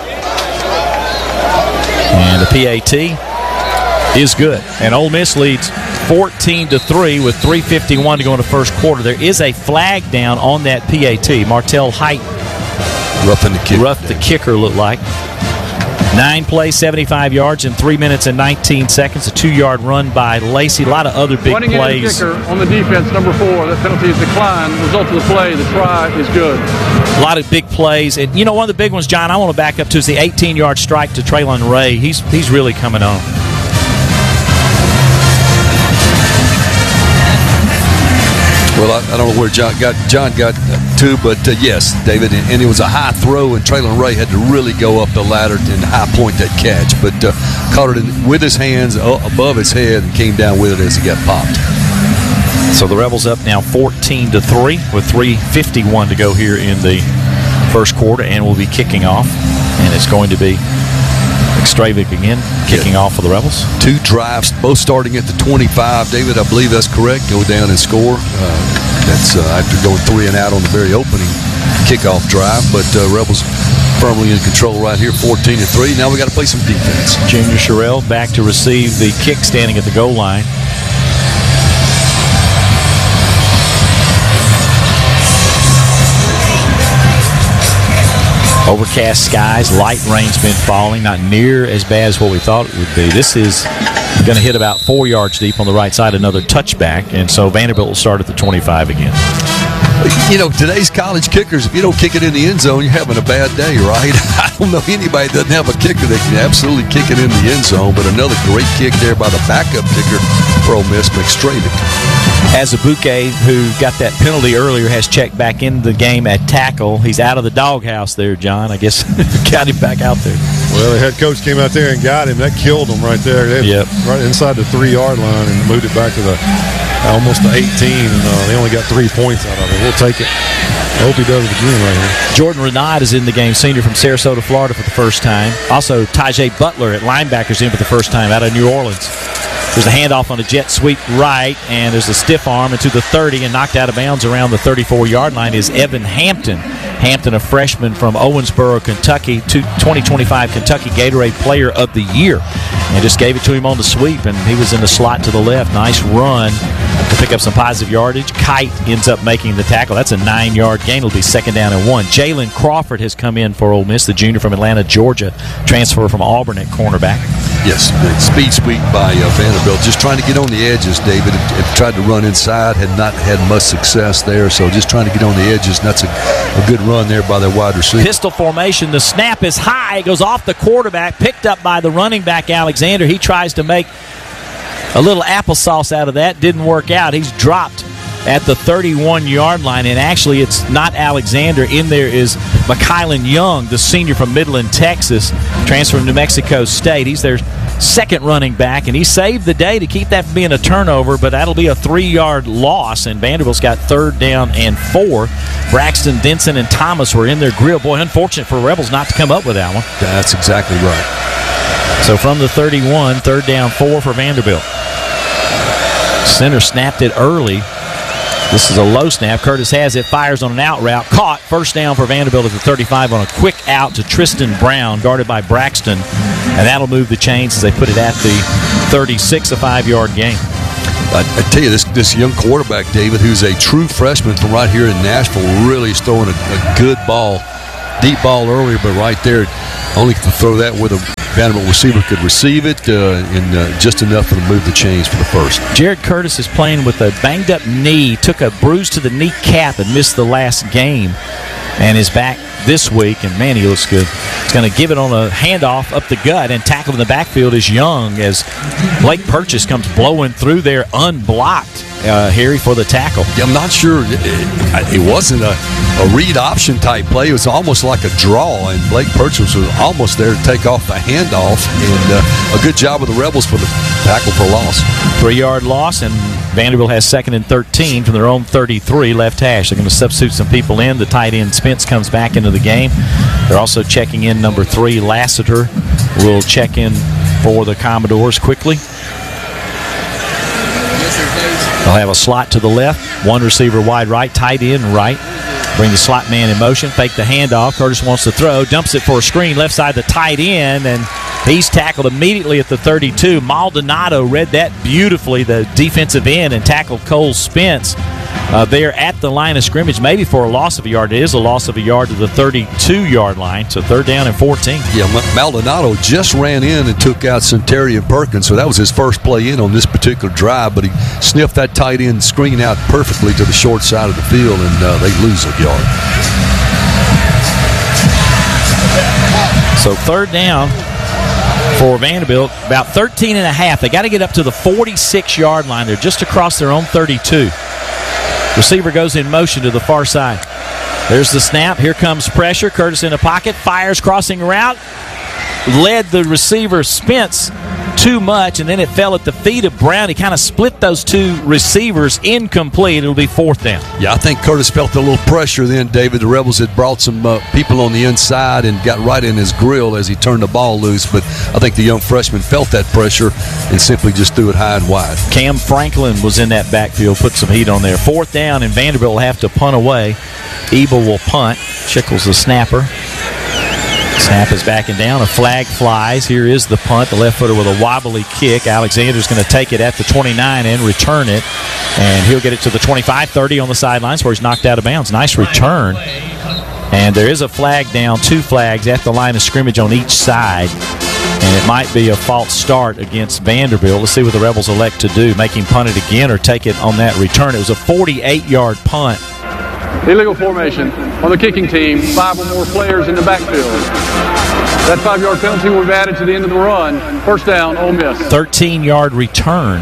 And the PAT is good. And Ole Miss leads 14-3 with 3:51 to go in the first quarter. There is a flag down on that PAT. Martell Height roughed the kicker, looked like. 9 plays, 75 yards in 3 minutes and 19 seconds. A 2-yard run by Lacey. A lot of other big Running plays. Kicker on the defense, number 4. That penalty is declined. Result of the play, the try is good. A lot of big plays. And, you know, one of the big ones, John, I want to back up to is the 18-yard strike to Traylon Ray. He's really coming on. Well, I don't know where John got to, but yes, David, and it was a high throw, and Traylon Ray had to really go up the ladder and high point that catch, but caught it with his hands above his head and came down with it as he got popped. So the Rebels up now 14-3 with 3:51 to go here in the first quarter, and we'll be kicking off, and it's going to be Stravik again, kicking off for the Rebels. 2 drives, both starting at the 25. David, I believe that's correct. Go down and score. That's after going 3 and out on the very opening kickoff drive. But Rebels firmly in control right here, 14-3. Now we got to play some defense. Junior Sherrill back to receive the kick, standing at the goal line. Overcast skies, light rain's been falling, not near as bad as what we thought it would be. This is going to hit about 4 yards deep on the right side, another touchback, and so Vanderbilt will start at the 25 again. You know, today's college kickers, if you don't kick it in the end zone, you're having a bad day, right? I don't know anybody that doesn't have a kicker that can absolutely kick it in the end zone, but another great kick there by the backup kicker for Ole Miss, McStravik. Azubuike, who got that penalty earlier, has checked back into the game at tackle. He's out of the doghouse there, John. I guess got him back out there. Well, the head coach came out there and got him. That killed him right there. Right inside the 3-yard line and moved it back to the almost to 18, and they only got 3 points out of it. We'll take it. I hope he does it again right here. Jordan Renaud is in the game, senior from Sarasota, Florida for the first time. Also, Tajay Butler at linebackers in for the first time out of New Orleans. There's a handoff on a jet sweep right, and there's a stiff arm into the 30, and knocked out of bounds around the 34-yard line is Evan Hampton. Hampton, a freshman from Owensboro, Kentucky, 2025 Kentucky Gatorade Player of the Year. And just gave it to him on the sweep, and he was in the slot to the left. Nice run to pick up some positive yardage. Kite ends up making the tackle. That's a 9-yard gain. It'll be 2nd down and 1. Jalen Crawford has come in for Ole Miss, the junior from Atlanta, Georgia, transfer from Auburn at cornerback. Yes, speed sweep by Vanderbilt. Just trying to get on the edges, David. It tried to run inside, had not had much success there, so just trying to get on the edges. And that's a good run there by the wide receiver. Pistol formation. The snap is high. It goes off the quarterback, picked up by the running back, Alexander. He tries to make a little applesauce out of that. Didn't work out. He's dropped at the 31-yard line. And actually, it's not Alexander. In there is McKylan Young, the senior from Midland, Texas, transferred from New Mexico State. He's their second running back, and he saved the day to keep that from being a turnover, but that'll be a 3-yard loss, and Vanderbilt's got 3rd down and 4. Braxton, Denson, and Thomas were in their grill. Boy, unfortunate for Rebels not to come up with that one. That's exactly right. So from the 31, 3rd down 4 for Vanderbilt. Center snapped it early. This is a low snap. Curtis has it, fires on an out route. Caught. 1st down for Vanderbilt at the 35 on a quick out to Tristan Brown, guarded by Braxton. And that'll move the chains as they put it at the 36, a 5-yard gain. I tell you, this young quarterback, David, who's a true freshman from right here in Nashville, really is throwing a good ball. Deep ball earlier, but right there, only to throw that where the Vanderbilt receiver could receive it, and just enough for them to move the chains for the first. Jared Curtis is playing with a banged-up knee, took a bruise to the kneecap and missed the last game, and is back this week, and man, he looks good. He's going to give it on a handoff up the gut, and tackled in the backfield is Young as Blake Purchase comes blowing through there unblocked. Harry for the tackle. Yeah, I'm not sure. It wasn't a read option type play. It was almost like a draw, and Blake Purchase was almost there to take off the handoff. And a good job of the Rebels for the tackle for loss. 3-yard loss, and Vanderbilt has 2nd and 13 from their own 33 left hash. They're going to substitute some people in. The tight end Spence comes back into the game. They're also checking in number 3, Lassiter. Will check in for the Commodores quickly. They'll have a slot to the left, 1 receiver wide right, tight end right. Bring the slot man in motion, fake the handoff. Curtis wants to throw, dumps it for a screen, left side the tight end, and he's tackled immediately at the 32. Maldonado read that beautifully, the defensive end, and tackled Cole Spence there at the line of scrimmage, maybe for a loss of a yard. It is a loss of a yard to the 32-yard line, so 3rd down and 14. Yeah, Maldonado just ran in and took out Centurion Perkins, so that was his first play in on this particular drive, but he sniffed that tight end screen out perfectly to the short side of the field, and they lose a yard. So 3rd down for Vanderbilt, about 13 and a half. They got to get up to the 46-yard line. They're just across their own 32. Receiver goes in motion to the far side. There's the snap. Here comes pressure. Curtis in the pocket. Fires, crossing route. Led the receiver Spence too much, and then it fell at the feet of Brown. He kind of split those 2 receivers, incomplete. It'll be 4th down. Yeah, I think Curtis felt a little pressure then, David. The Rebels had brought some people on the inside and got right in his grill as he turned the ball loose, but I think the young freshman felt that pressure and simply just threw it high and wide. Cam Franklin was in that backfield, put some heat on there. 4th down, and Vanderbilt will have to punt away. Ebel will punt. Chickles the snapper. Snap is backing down. A flag flies. Here is the punt. The left footer with a wobbly kick. Alexander's going to take it at the 29 and return it. And he'll get it to the 25-30 on the sidelines where he's knocked out of bounds. Nice return. And there is a flag down, 2 flags at the line of scrimmage on each side. And it might be a false start against Vanderbilt. Let's see what the Rebels elect to do. Make him punt it again or take it on that return. It was a 48-yard punt. Illegal formation on the kicking team, 5 or more players in the backfield. That 5-yard penalty will be added to the end of the run. 1st down, Ole Miss. 13-yard return.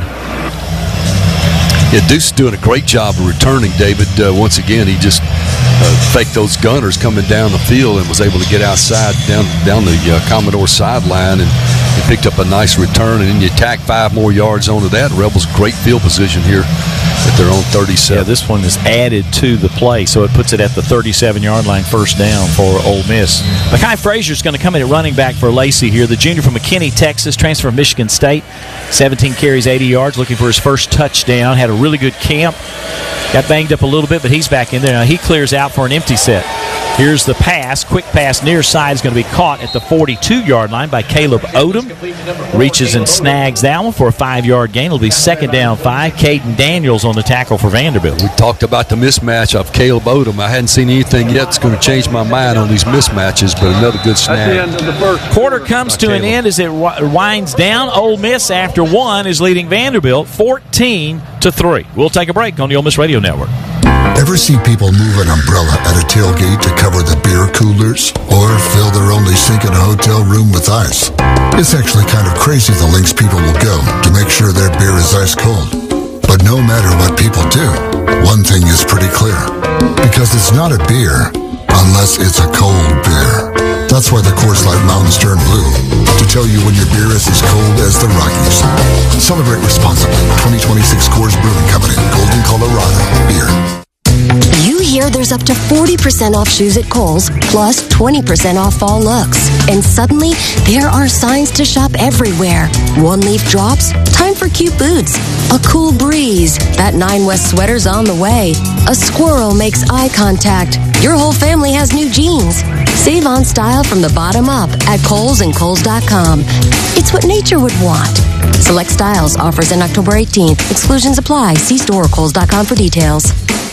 Yeah, Deuce is doing a great job of returning, David. Once again, he just faked those gunners coming down the field and was able to get outside down the Commodore sideline and picked up a nice return. And then you tack 5 more yards onto that. Rebels great field position here at their own 37. Yeah, this one is added to the play, so it puts it at the 37-yard line, 1st down for Ole Miss. Mekhi Frazier's going to come in at running back for Lacey here. The junior from McKinney, Texas, transfer from Michigan State. 17 carries, 80 yards, looking for his first touchdown. Had a really good camp. Got banged up a little bit, but he's back in there. Now he clears out for an empty set. Here's the pass. Quick pass near side is going to be caught at the 42-yard line by Caleb Odom. Reaches and snags that one for a 5-yard gain. It'll be 2nd down 5. Caden Daniels on the tackle for Vanderbilt. We talked about the mismatch of Caleb Odom. I hadn't seen anything yet that's going to change my mind on these mismatches, but another good snag. At the end of the first quarter comes to an end as it winds down. Ole Miss, after 1, is leading Vanderbilt 14-3. We'll take a break on the Ole Miss Radio Network. Ever see people move an umbrella at a tailgate to cover the beer coolers? Or fill their only sink in a hotel room with ice? It's actually kind of crazy the lengths people will go to make sure their beer is ice cold. But no matter what people do, one thing is pretty clear. Because it's not a beer unless it's a cold beer. That's why the Coors Light Mountains turn blue, to tell you when your beer is as cold as the Rockies. Celebrate responsibly. 2026 Coors Brewing Company, Golden, Colorado. Beer. You hear there's up to 40% off shoes at Kohl's, plus 20% off fall looks. And suddenly, there are signs to shop everywhere. One-leaf drops, time for cute boots. A cool breeze, that 9 West sweater's on the way. A squirrel makes eye contact. Your whole family has new jeans. Save on style from the bottom up at Kohl's and Kohl's.com. It's what nature would want. Select styles, offers in October 18th. Exclusions apply. See store or Kohl's.com for details.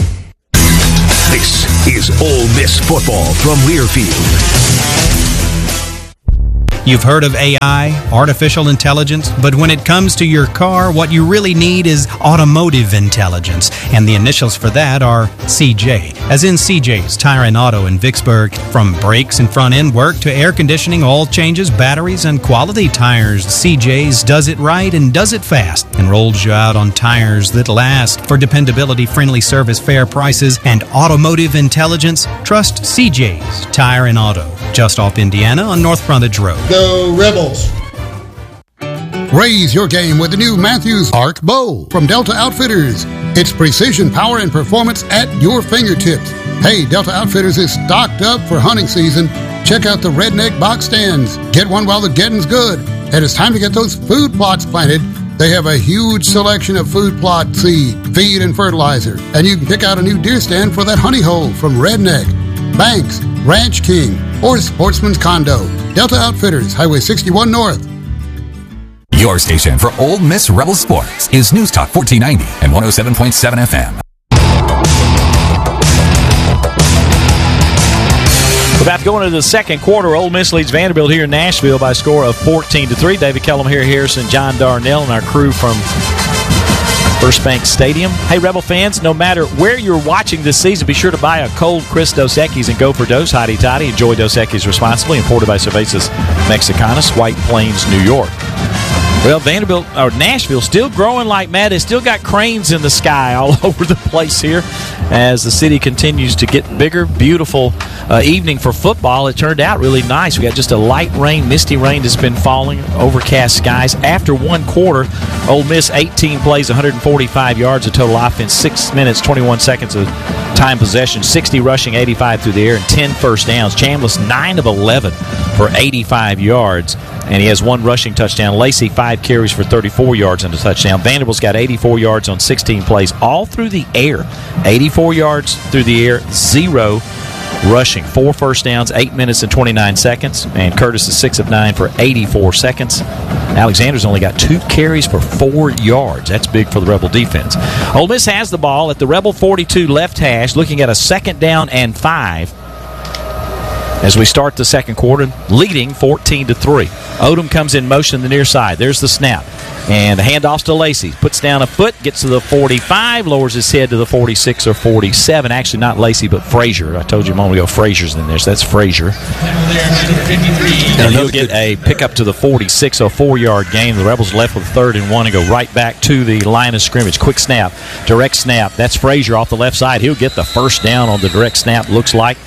This is Ole Miss football from Learfield. You've heard of AI, artificial intelligence, but when it comes to your car, what you really need is automotive intelligence. And the initials for that are CJ, as in CJ's Tire and Auto in Vicksburg. From brakes and front end work to air conditioning, oil changes, batteries, and quality tires, CJ's does it right and does it fast and rolls you out on tires that last. For dependability, friendly service, fair prices, and automotive intelligence, trust CJ's Tire and Auto, just off Indiana on North Frontage Road. Go Rebels! Raise your game with the new Matthews Arc Bow from Delta Outfitters. It's precision, power, and performance at your fingertips. Hey, Delta Outfitters is stocked up for hunting season. Check out the Redneck box stands. Get one while the getting's good. And it's time to get those food plots planted. They have a huge selection of food plot seed, feed, and fertilizer. And you can pick out a new deer stand for that honey hole from Redneck, Banks, Ranch King, or Sportsman's Condo. Delta Outfitters, Highway 61 North. Your station for Ole Miss Rebel Sports is News Talk 1490 and 107.7 FM. We're about to go into the second quarter. Ole Miss leads Vanderbilt here in Nashville by a score of 14-3. David Kellum here, Harrison, John Darnell, and our crew from First Bank Stadium. Hey, Rebel fans, no matter where you're watching this season, be sure to buy a cold Chris Dos Equis and go for Dos Hotty Toddy. Enjoy Dos Equis responsibly. Imported by Cervezas Mexicanas, White Plains, New York. Well, Nashville still growing like mad. They still got cranes in the sky all over the place here as the city continues to get bigger. Beautiful evening for football. It turned out really nice. We got just a light rain, misty rain that's been falling, overcast skies. After one quarter, Ole Miss 18 plays, 145 yards of total offense, 6 minutes, 21 seconds of time possession, 60 rushing, 85 through the air, and 10 first downs. Chambliss 9 of 11 for 85 yards. And he has one rushing touchdown. Lacey, 5 carries for 34 yards and a touchdown. Vanderbilt's got 84 yards on 16 plays, all through the air. 84 yards through the air, 0 rushing. 4 first downs, 8 minutes and 29 seconds. And Curtis is 6 of 9 for 84 seconds. Alexander's only got 2 carries for 4 yards. That's big for the Rebel defense. Ole Miss has the ball at the Rebel 42 left hash, looking at a 2nd down and 5. As we start the second quarter, leading 14-3. Odom comes in motion the near side. There's the snap. And the handoffs to Lacey. Puts down a foot, gets to the 45, lowers his head to the 46 or 47. Actually, not Lacey, but Frazier. I told you a moment ago Frazier's in there, so that's Frazier. And he'll get a pickup to the 46, so 4-yard gain. The Rebels left with 3rd and 1 and go right back to the line of scrimmage. Quick snap, direct snap. That's Frazier off the left side. He'll get the first down on the direct snap, looks like.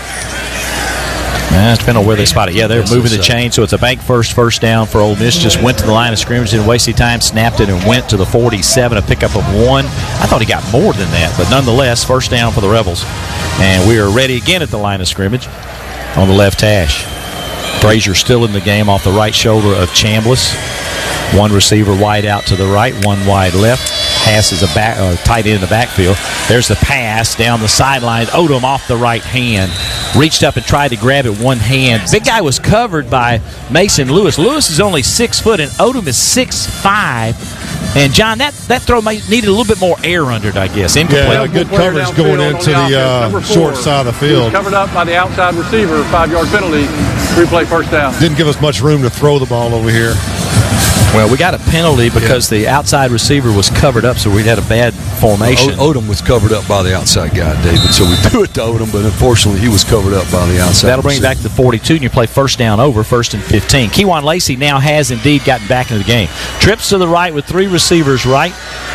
Depending on where they spot it. Yeah, they're moving the chain, so it's a bank first down for Ole Miss. Just went to the line of scrimmage, didn't waste any time, snapped it, and went to the 47, a pickup of 1. I thought he got more than that, but nonetheless, first down for the Rebels. And we are ready again at the line of scrimmage on the left hash. Frazier still in the game off the right shoulder of Chambliss. One receiver wide out to the right, one wide left. Pass is a tight end in the backfield. There's the pass down the sideline. Odom off the right hand. Reached up and tried to grab it one hand. Big guy was covered by Mason Lewis. Lewis is only 6 foot and Odom is 6'5". And, John, that throw needed a little bit more air under it, I guess. Incomplete. Yeah, good coverage going into the short side of the field. Covered up by the outside receiver, 5-yard penalty, 3-play first down. Didn't give us much room to throw the ball over here. Well, we got a penalty because the outside receiver was covered up, so we had a bad formation. Odom was covered up by the outside guy, David, so we threw it to Odom, but unfortunately he was covered up by the outside That'll bring you back to the 42, and you play first down over, 1st and 15. Kejuan Lacey now has indeed gotten back into the game. Trips to the right with 3 receivers right.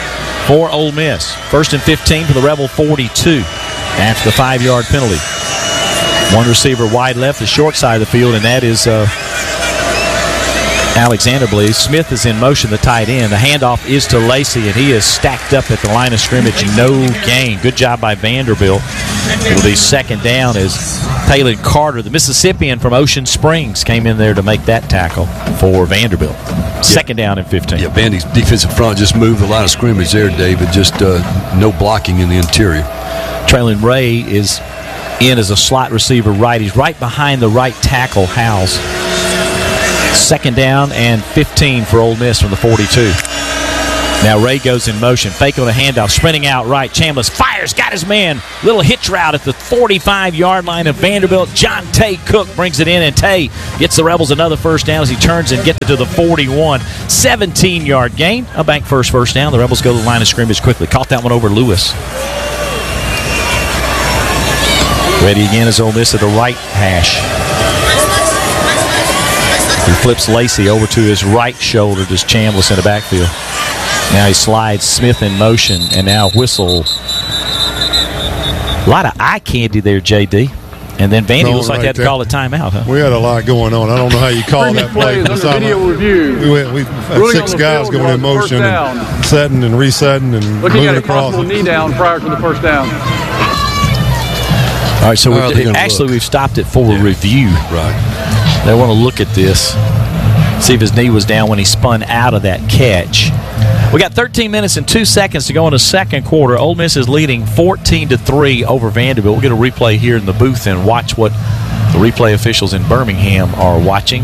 for Ole Miss. 1st and 15 for the Rebel 42 after the 5-yard penalty. One receiver wide left, the short side of the field, and that is Alexander, I believe. Smith is in motion, the tight end. The handoff is to Lacey, and he is stacked up at the line of scrimmage. No gain. Good job by Vanderbilt. It'll be 2nd down as Palin Carter, the Mississippian from Ocean Springs, came in there to make that tackle for Vanderbilt. 2nd down and 15. Yeah, Vandy's defensive front just moved the line of scrimmage there, David. Just no blocking in the interior. Traylon Ray is in as a slot receiver right. He's right behind the right tackle, Howes. 2nd down and 15 for Ole Miss from the 42. Now Ray goes in motion. Fake on a handoff. Sprinting out right. Chambliss fires. Got his man. Little hitch route at the 45-yard line of Vanderbilt. John Tay Cook brings it in, and Tay gets the Rebels another 1st down as he turns and gets it to the 41. 17-yard gain. A bank first down. The Rebels go to the line of scrimmage quickly. Caught that one over Lewis. Ready again is Ole Miss at the right hash. He flips Lacey over to his right shoulder. Does Chambliss in the backfield. Now he slides Smith in motion, and now whistle. A lot of eye candy there, J.D. And then Vandy looks like they had to call a timeout, huh? We had a lot going on. I don't know how you call that play. We had 6 guys going in motion and setting and resetting and looking moving at a across. possible knee down prior to the 1st down. All right, so we've stopped it for a review. Right. They want to look at this, see if his knee was down when he spun out of that catch. We got 13 minutes and 2 seconds to go in the 2nd quarter. Ole Miss is leading 14-3 over Vanderbilt. We'll get a replay here in the booth and watch what the replay officials in Birmingham are watching.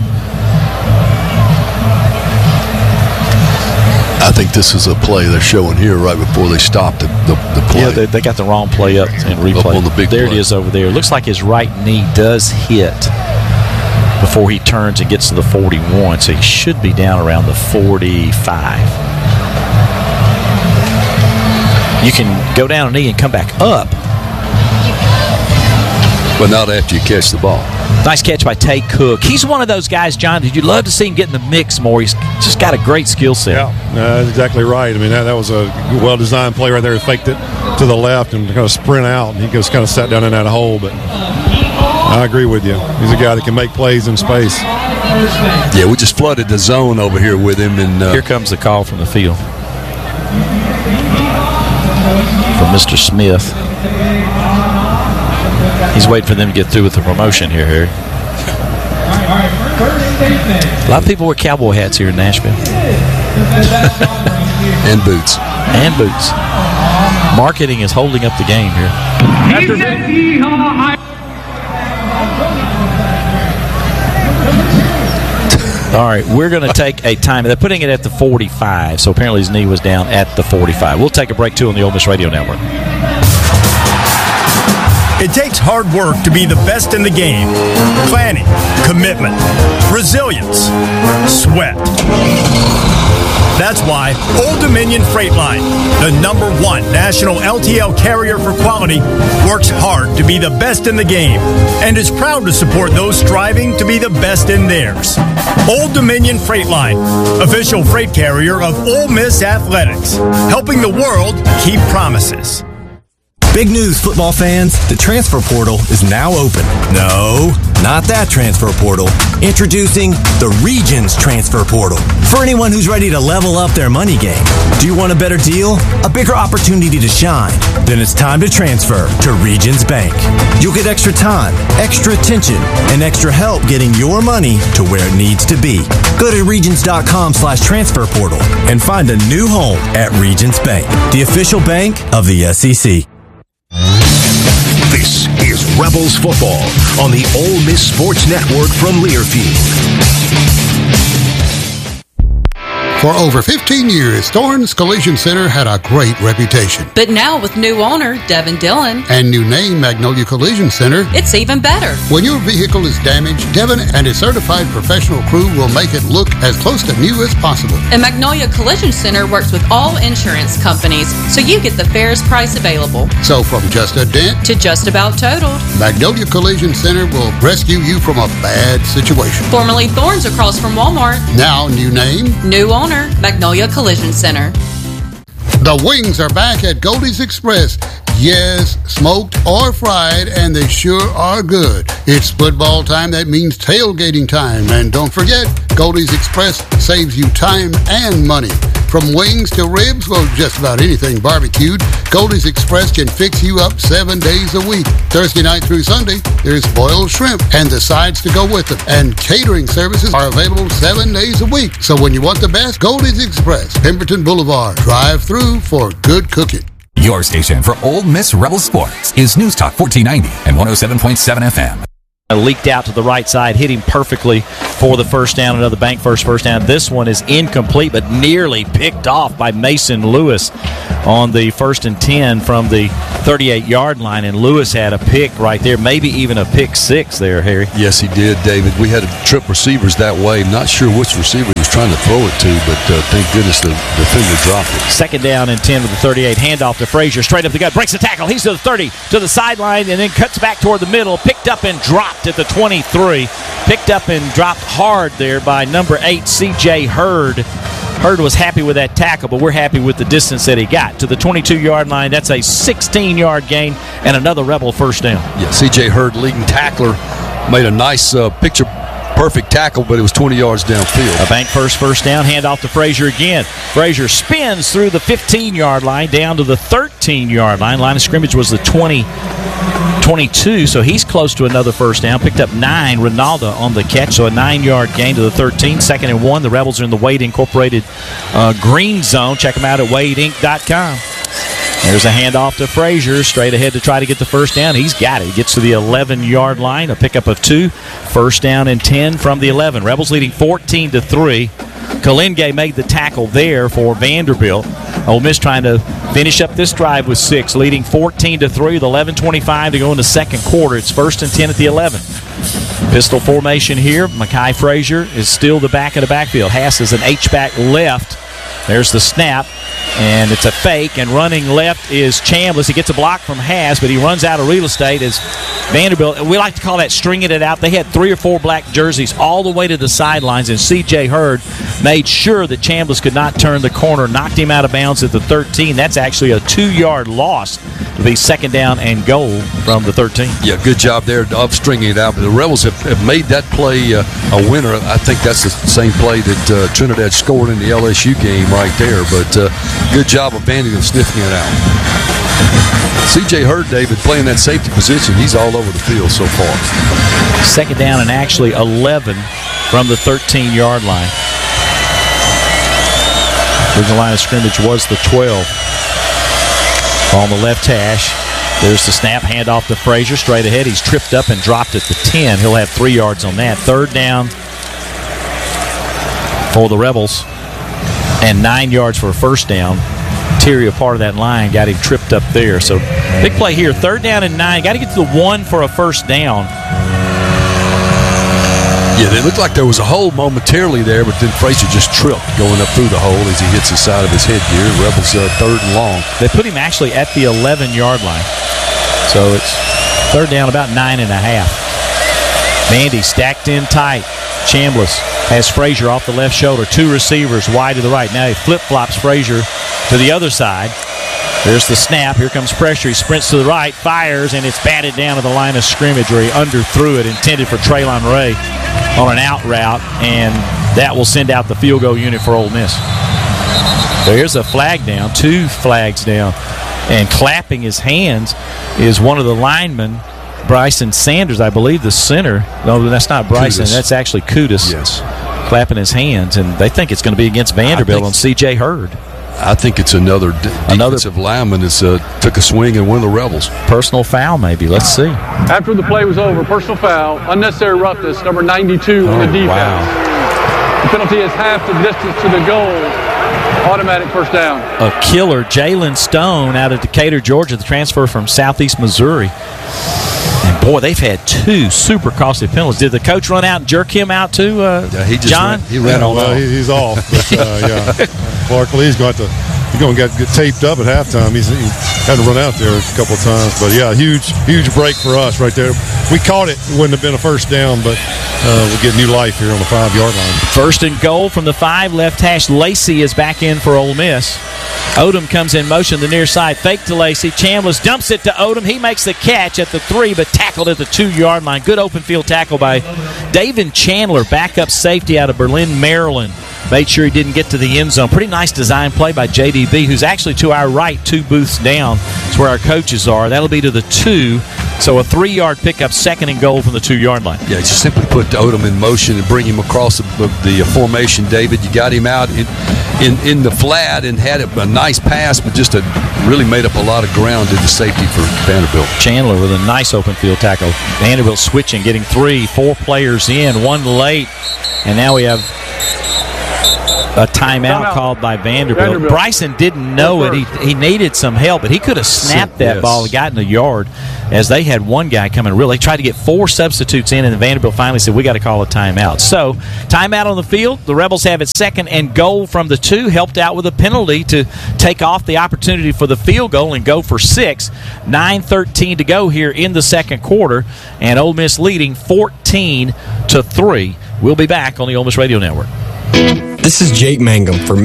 I think this is a play they're showing here right before they stopped the play. Yeah, they got the wrong play up in replay. Up on the big there play. It is over there. It looks like his right knee does hit before he turns and gets to the 41, so he should be down around the 45. You can go down a knee and come back up. But not after you catch the ball. Nice catch by Tay Cook. He's one of those guys, John, that you'd love to see him get in the mix more. He's just got a great skill set. Yeah, that's exactly right. I mean, that was a well-designed play right there. He faked it to the left and kind of sprint out, and he just kind of sat down in that hole. But I agree with you. He's a guy that can make plays in space. Yeah, we just flooded the zone over here with him. And here comes the call from the field from Mr. Smith. He's waiting for them to get through with the promotion here, Harry. A lot of people wear cowboy hats here in Nashville. And boots. And boots. Marketing is holding up the game here. All right, we're going to take a time. They're putting it at the 45, so apparently his knee was down at the 45. We'll take a break, too, on the Ole Miss Radio Network. It takes hard work to be the best in the game. Planning, commitment, resilience, sweat. That's why Old Dominion Freight Line, the #1 national LTL carrier for quality, works hard to be the best in the game and is proud to support those striving to be the best in theirs. Old Dominion Freight Line, official freight carrier of Ole Miss Athletics, helping the world keep promises. Big news, football fans. The transfer portal is now open. No, not that transfer portal. Introducing the Regions Transfer Portal. For anyone who's ready to level up their money game. Do you want a better deal? A bigger opportunity to shine? Then it's time to transfer to Regions Bank. You'll get extra time, extra attention, and extra help getting your money to where it needs to be. Go to regions.com/transfer portal and find a new home at Regions Bank, the official bank of the SEC. This is Rebels Football on the Ole Miss Sports Network from Learfield. For over 15 years, Thorns Collision Center had a great reputation. But now with new owner, Devin Dillon, and new name, Magnolia Collision Center, it's even better. When your vehicle is damaged, Devin and his certified professional crew will make it look as close to new as possible. And Magnolia Collision Center works with all insurance companies, so you get the fairest price available. So from just a dent to just about totaled, Magnolia Collision Center will rescue you from a bad situation. Formerly Thorns across from Walmart. Now new name, new owner, Magnolia Collision Center. The wings are back at Goldie's Express. Yes, smoked or fried, and they sure are good. It's football time. That means tailgating time. And don't forget, Goldie's Express saves you time and money. From wings to ribs, well, just about anything barbecued, Goldie's Express can fix you up 7 days a week. Thursday night through Sunday, there's boiled shrimp and the sides to go with them. And catering services are available 7 days a week. So when you want the best, Goldie's Express, Pemberton Boulevard. Drive through for good cooking. Your station for Ole Miss Rebel Sports is News Talk 1490 and 107.7 FM. Leaked out to the right side, hit him perfectly for the first down. Another bank first down. This one is incomplete, but nearly picked off by Mason Lewis on the 1st and 10 from the 38-yard line. And Lewis had a pick right there, maybe even a pick six there, Harry. Yes, he did, David. We had to trip receivers that way. Not sure which receiver he was trying to throw it to, but thank goodness the defender dropped it. 2nd down and 10 with the 38. Handoff to Frazier, straight up the gut, breaks the tackle. He's to the 30, to the sideline, and then cuts back toward the middle. Picked up and dropped at the 23. Picked up and dropped hard there by number 8, C.J. Hurd. Hurd was happy with that tackle, but we're happy with the distance that he got. To the 22-yard line, that's a 16-yard gain and another Rebel first down. Yeah, C.J. Hurd, leading tackler, made a nice picture-perfect tackle, but it was 20 yards downfield. A bank first down, handoff to Frazier again. Frazier spins through the 15-yard line down to the 13-yard line. Line of scrimmage was the 22, so he's close to another first down. Picked up 9, Ronaldo on the catch, so a 9-yard gain to the 13. 2nd and 1. The Rebels are in the Wade Incorporated green zone. Check them out at WadeInc.com. There's a handoff to Frazier, straight ahead to try to get the first down. He's got it. He gets to the 11-yard line, a pickup of 2. First down and 10 from the 11. Rebels leading 14-3. Kalenge made the tackle there for Vanderbilt. Ole Miss trying to finish up this drive with 6, leading 14-3 with 11:25 to go in the second quarter. It's 1st and 10 at the 11. Pistol formation here. Mekhi Frazier is still the back of the backfield. Hass is an H-back left. There's the snap, and it's a fake, and running left is Chambliss. He gets a block from Hass, but he runs out of real estate as Vanderbilt, we like to call that stringing it out. They had 3 or 4 black jerseys all the way to the sidelines, and C.J. Hurd made sure that Chambliss could not turn the corner, knocked him out of bounds at the 13. That's actually a 2-yard loss to be 2nd down and goal from the 13. Yeah, good job there of stringing it out. But the Rebels have made that play a winner. I think that's the same play that Trinidad scored in the LSU game right there. But good job of Vanderbilt sniffing it out. C.J. Hurd, David, playing that safety position. He's all over the field so far. 2nd down and actually 11 from the 13-yard line. The line of scrimmage was the 12. On the left hash, there's the snap, handoff to Frazier, straight ahead. He's tripped up and dropped at the 10. He'll have 3 yards on that. 3rd down for the Rebels and 9 yards for a first down. Interior part of that line got him tripped up there. So big play here. 3rd down and 9. Got to get to the 1 for a first down. Yeah, it looked like there was a hole momentarily there, but then Frazier just tripped going up through the hole as he hits the side of his headgear. Rebels 3rd and long. They put him actually at the 11-yard line. So it's 3rd down, about 9.5. Vandy stacked in tight. Chambliss has Frazier off the left shoulder. 2 receivers wide to the right. Now he flip-flops Frazier to the other side. There's the snap. Here comes pressure. He sprints to the right, fires, and it's batted down to the line of scrimmage where he underthrew it, intended for Traylon Ray on an out route, and that will send out the field goal unit for Ole Miss. There's a flag down, 2 flags down, and clapping his hands is one of the linemen, Bryson Sanders, I believe, the center. No, that's not Bryson. Kudus. That's actually Kudus. Yes. Clapping his hands, and they think it's going to be against Vanderbilt on C.J. Hurd. I think it's another defensive lineman that's took a swing and one of the Rebels. Personal foul, maybe. Let's see. After the play was over, personal foul, unnecessary roughness, number 92 on the defense. Wow. The penalty is half the distance to the goal. Automatic first down. A killer, Jalen Stone out of Decatur, Georgia, the transfer from Southeast Missouri. And boy, they've had 2 super costly penalties. Did the coach run out and jerk him out too, he just John? He ran off. Well, he's off. But, yeah, Clark Lee's going to He's going to get taped up at halftime. He had to run out there a couple of times. But, yeah, huge break for us right there. We caught it. It wouldn't have been a first down, but we'll get new life here on the 5-yard line. First and goal from the 5. Left hash Lacey is back in for Ole Miss. Odom comes in motion the near side. Fake to Lacey. Chambliss dumps it to Odom. He makes the catch at the 3, but tackled at the 2-yard line. Good open field tackle by David Chandler, backup safety out of Berlin, Maryland. Made sure he didn't get to the end zone. Pretty nice design play by JDB, who's actually to our right, 2 booths down. That's where our coaches are. That'll be to the 2. So a 3-yard pickup, second and goal from the 2-yard line. Yeah, just simply put Odom in motion and bring him across the formation, David. You got him out in the flat and had a nice pass, but just really made up a lot of ground to the safety for Vanderbilt. Chandler with a nice open field tackle. Vanderbilt switching, getting 3, 4 players in, 1 late. And now we have a timeout called by Vanderbilt. Bryson didn't know it. He needed some help, but he could have snapped that ball and gotten a yard, as they had one guy coming. Really tried to get 4 substitutes in, and Vanderbilt finally said, we got to call a timeout. So, timeout on the field. The Rebels have it second and goal from the 2, helped out with a penalty to take off the opportunity for the field goal and go for 6. 9:13 to go here in the second quarter, and Ole Miss leading 14-3. We'll be back on the Ole Miss Radio Network. This is Jake Mangum for